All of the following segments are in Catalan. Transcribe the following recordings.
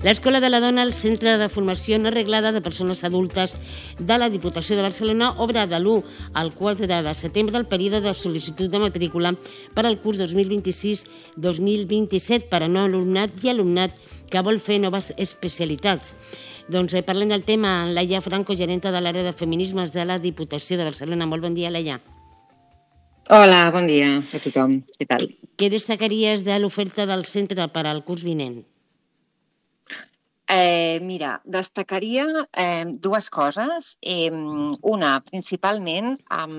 L'Escola de la Dona, el Centre de Formació no reglada de persones adultes de la Diputació de Barcelona, obre de l'1 al 4 de setembre el període de sol·licitud de matrícula per al curs 2026-2027 per a no alumnat i alumnat que vol fer noves especialitats. Doncs parlem del tema amb Laia Franco, gerenta de l'àrea de feminismes de la Diputació de Barcelona. Molt bon dia, Laia. Hola, bon dia a tothom. Què tal? Què destacaries de l'oferta del centre per al curs vinent? Mira, destacaria dues coses. Una, principalment,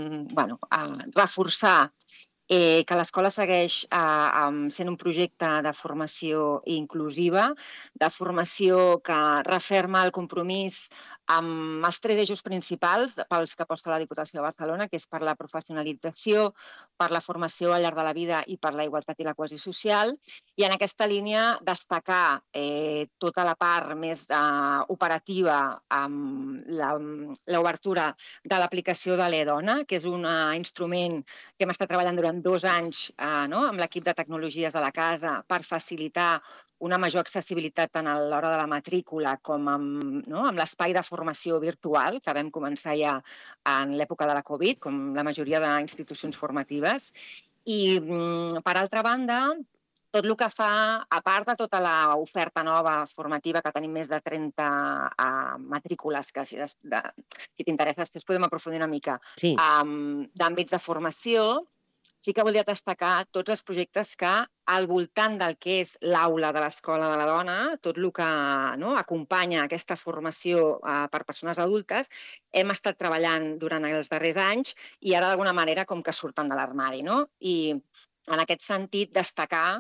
reforçar que l'escola segueix sent un projecte de formació inclusiva, de formació que referma el compromís amb els 3 eixos principals pels que aposta la Diputació de Barcelona, que és per la professionalització, per la formació al llarg de la vida i per la igualtat i la cohesió social. I en aquesta línia destacar tota la part més operativa amb l'obertura de l'aplicació de l'e-Dona, que és un instrument que hem estat treballant durant 2 anys amb l'equip de tecnologies de la casa per facilitar una major accessibilitat tant a l'hora de la matrícula com amb l'espai de formació virtual que vam començar ja en l'època de la Covid, com la majoria d'institucions formatives. I, per altra banda, tot el que fa, a part de tota l'oferta nova formativa, que tenim més de 30 matrícules, que si t'interessa després podem aprofundir una mica, d'àmbits de formació, sí que volia destacar tots els projectes que al voltant del que és l'aula de l'Escola de la Dona, tot el que acompanya aquesta formació per persones adultes, hem estat treballant durant els darrers anys i ara d'alguna manera com que surten de l'armari. I en aquest sentit destacar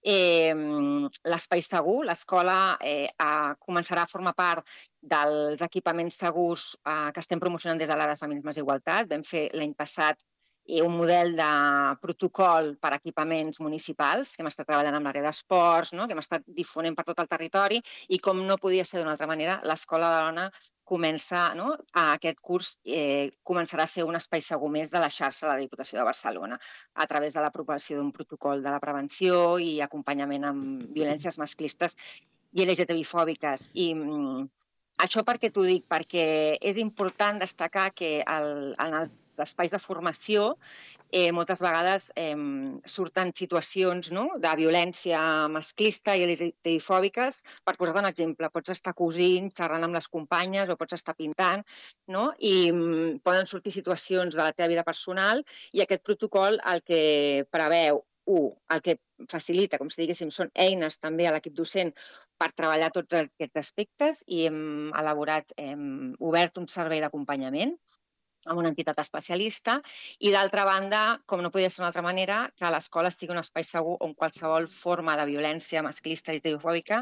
l'espai segur. L'escola començarà a formar part dels equipaments segurs que estem promocionant des de l'àrea de feminismes i igualtat. Vam fer l'any passat un model de protocol per a equipaments municipals, que hem estat treballant amb l'àrea d'esports, que hem estat difonent per tot el territori i, com no podia ser d'una altra manera, l'Escola de la Dona comença, aquest curs començarà a ser un espai segur més de la xarxa de la Diputació de Barcelona a través de l'aprovació d'un protocol de la prevenció i acompanyament amb violències masclistes i LGTBI-fòbiques. I això per què t'ho dic? Perquè és important destacar que en els espais de formació moltes vegades surten situacions de violència masclista i LGTBI-fòbiques. Per posar-te un exemple, pots estar cosint, xerrant amb les companyes o pots estar pintant i poden sortir situacions de la teva vida personal i aquest protocol el que preveu, el que facilita, com si diguéssim, són eines també a l'equip docent per treballar tots aquests aspectes i hem obert un servei d'acompanyament amb una entitat especialista i, d'altra banda, com no podia ser d'una altra manera, que l'escola sigui un espai segur on qualsevol forma de violència masclista i LGTBI-fòbica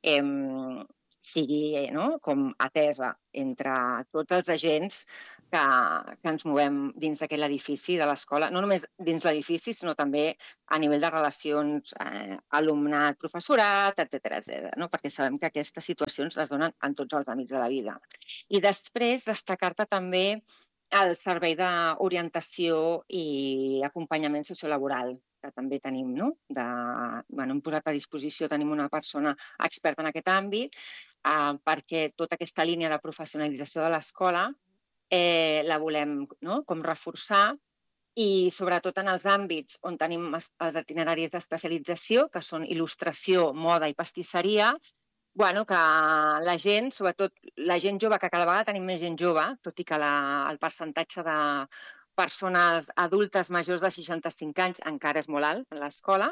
sigui com atesa entre tots els agents que ens movem dins d'aquest edifici de l'escola, no només dins l'edifici, sinó també a nivell de relacions alumnat-professorat, etcètera, perquè sabem que aquestes situacions es donen en tots els àmbits de la vida. I després destacar-te també el servei d'orientació i acompanyament sociolaboral, que també tenim. Hem posat a disposició, tenim una persona experta en aquest àmbit, perquè tota aquesta línia de professionalització de l'escola la volem com reforçar i sobretot en els àmbits on tenim els itineraris d'especialització, que són il·lustració, moda i pastisseria, que la gent, sobretot la gent jove, que cada vegada tenim més gent jove, tot i que el percentatge de persones adultes majors de 65 anys encara és molt alt a l'escola,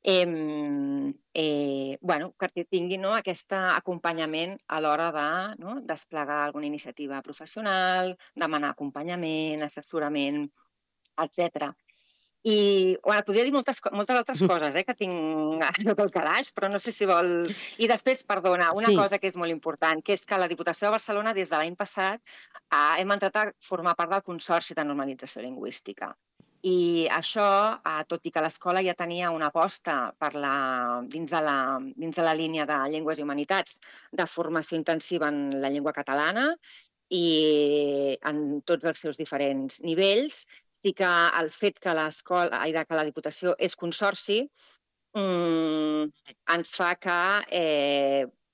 que tinguin aquest acompanyament a l'hora de desplegar alguna iniciativa professional, demanar acompanyament, assessorament, etc. I podria dir moltes altres coses que tinc a tot el calaix, però no sé si vols... I després, perdona, una cosa que és molt important, que és que la Diputació de Barcelona, des de l'any passat, hem entrat a formar part del Consorci de Normalització Lingüística. I això, tot i que l'escola ja tenia una aposta dins de la línia de Llengües i Humanitats de formació intensiva en la llengua catalana i en tots els seus diferents nivells, sí que el fet que la Diputació és consorci ens fa que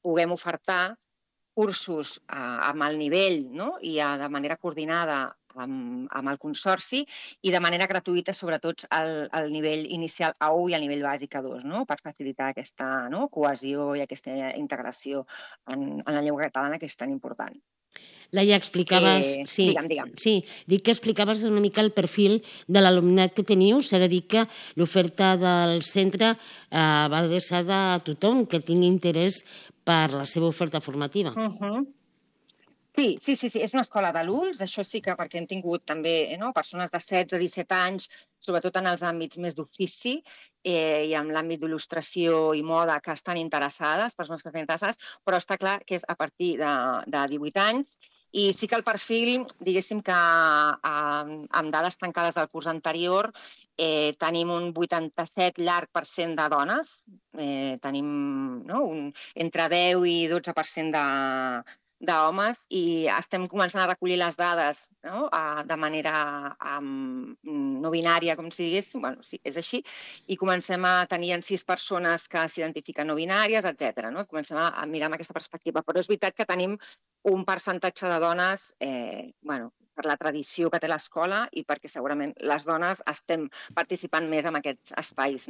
puguem ofertar cursos amb el nivell, no? I de manera coordinada amb el Consorci i de manera gratuïta, sobretot al nivell inicial A1 i al nivell bàsic A2, no? Per facilitar aquesta cohesió i aquesta integració en la llengua catalana, que és tan important. Laia, explicaves... Digue'm. Sí, dic que explicaves una mica el perfil de l'alumnat que teniu. S'ha de dir que l'oferta del centre va adreçada a tothom que tingui interès per la seva oferta formativa. Sí, és una escola d'adults, això sí que perquè hem tingut també persones de 16 a 17 anys, sobretot en els àmbits més d'ofici i en l'àmbit d'il·lustració i moda que estan interessades, persones que estan interessades, però està clar que és a partir de 18 anys i sí que el perfil, diguéssim que amb dades tancades del curs anterior, tenim un 87 llarg % de dones, tenim entre 10 i 12% d'homes i estem començant a recollir les dades de manera no binària, com si diguéssim, bueno, sí, és així, i comencem a tenir 6 persones que s'identifiquen no binàries, etc. Comencem a mirar amb aquesta perspectiva, però és veritat que tenim un percentatge de dones, per la tradició que té l'escola i perquè segurament les dones estem participant més en aquests espais.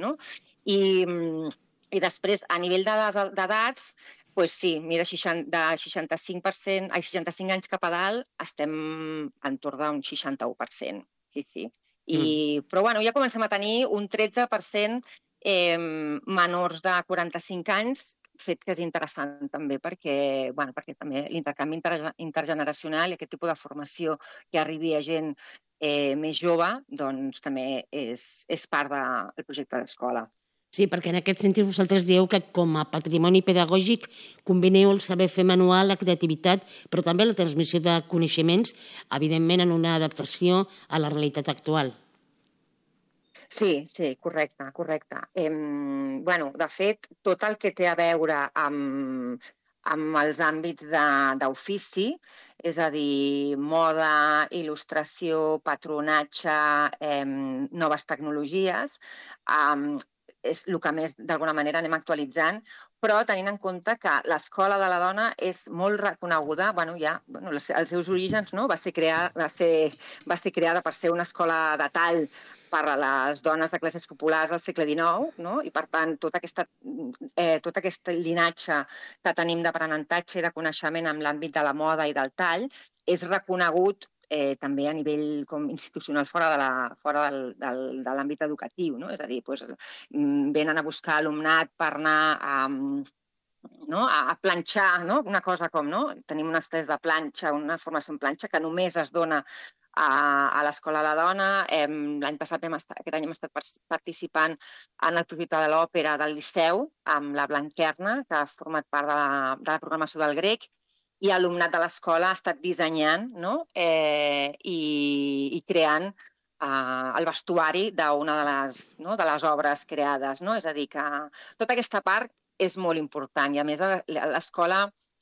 I després, a nivell d'edats, doncs sí, mira, de 65% a 65 anys cap a dalt estem entorn d'un 61%. Sí. Però ja comencem a tenir un 13% menors de 45 anys, fet que és interessant també perquè també l'intercanvi intergeneracional i aquest tipus de formació que arribi a gent més jove, doncs també és part del projecte d'escola. Sí, perquè en aquest sentit vosaltres dieu que com a patrimoni pedagògic combineu el saber fer manual, la creativitat, però també la transmissió de coneixements, evidentment en una adaptació a la realitat actual. Sí, correcte. De fet, tot el que té a veure amb els àmbits d'ofici, és a dir, moda, il·lustració, patronatge, noves tecnologies, és el que més, d'alguna manera, anem actualitzant, però tenint en compte que l'Escola de la Dona és molt reconeguda, els seus orígens va ser creada per ser una escola de tall per a les dones de classes populars al segle XIX, i per tant tot aquest linatge que tenim d'aprenentatge i de coneixement en l'àmbit de la moda i del tall és reconegut també a nivell institucional fora de l'àmbit educatiu. És a dir, venen a buscar alumnat per anar a planxar, una cosa com, tenim unes classes de planxa, una formació en planxa que només es dona a l'Escola de la Dona. Aquest any hem estat participant en el projecte de l'òpera del Liceu amb la Blanquerna, que ha format part de la programació del Grec, i l'alumnat de l'escola ha estat dissenyant i creant el vestuari d'una de les obres creades. És a dir, que tota aquesta part és molt important i, a més, l'escola